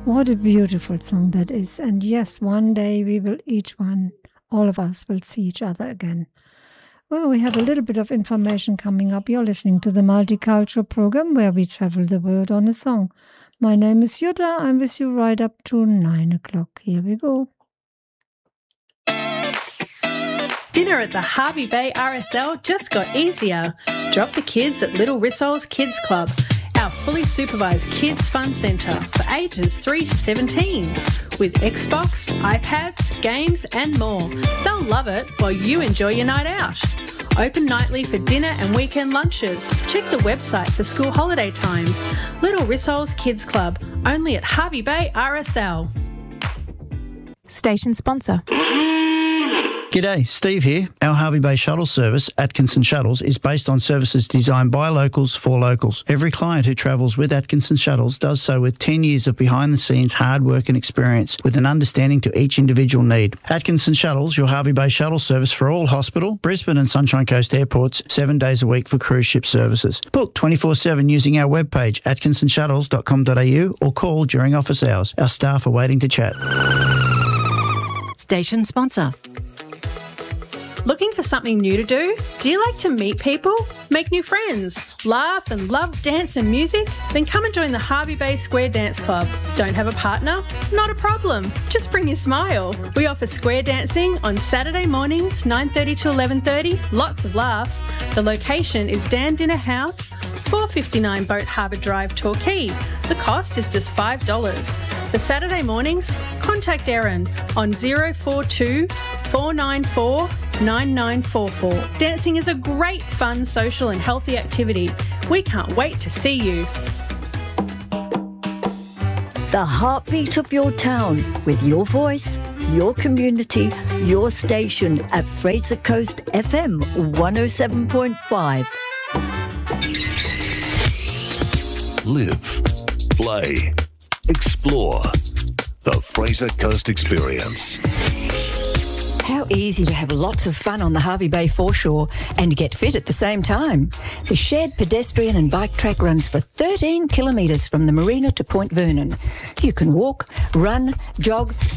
What a beautiful song that is. And yes, one day we will all of us will see each other again. Well, we have a little bit of information coming up. You're listening to the Multicultural program where we travel the world on a song. My name is Jutta. I'm with you right up to 9 o'clock. Here we go. Dinner at the Hervey Bay RSL just got easier. Drop the kids at Little Rissol's Kids Club, our fully supervised kids fun centre for ages 3 to 17. With Xbox, iPads, games and more. They'll love it while you enjoy your night out. Open nightly for dinner and weekend lunches. Check the website for school holiday times. Little Rissol's Kids Club, only at Hervey Bay RSL. Station sponsor. G'day, Steve here. Our Hervey Bay shuttle service, Atkinson Shuttles, is based on services designed by locals for locals. Every client who travels with Atkinson Shuttles does so with 10 years of behind-the-scenes hard work and experience, with an understanding to each individual need. Atkinson Shuttles, your Hervey Bay shuttle service for all hospital, Brisbane and Sunshine Coast airports, 7 days a week for cruise ship services. Book 24/7 using our webpage, atkinsonshuttles.com.au, or call during office hours. Our staff are waiting to chat. Station sponsor. Looking for something new to do? Do you like to meet people? Make new friends? Laugh and love dance and music? Then come and join the Hervey Bay Square Dance Club. Don't have a partner? Not a problem. Just bring your smile. We offer square dancing on Saturday mornings, 9:30 to 11:30. Lots of laughs. The location is Dan Dinner House, 459 Boat Harbour Drive, Torquay. The cost is just $5. For Saturday mornings, contact Erin on 042 494 9944. Dancing is a great fun, social and healthy activity. We can't wait to see you. The heartbeat of your town with your voice, your community, your station at Fraser Coast FM 107.5. Live, play, explore. The Fraser Coast Experience. How easy to have lots of fun on the Hervey Bay foreshore and get fit at the same time. The shared pedestrian and bike track runs for 13 kilometres from the marina to Point Vernon. You can walk, run, jog,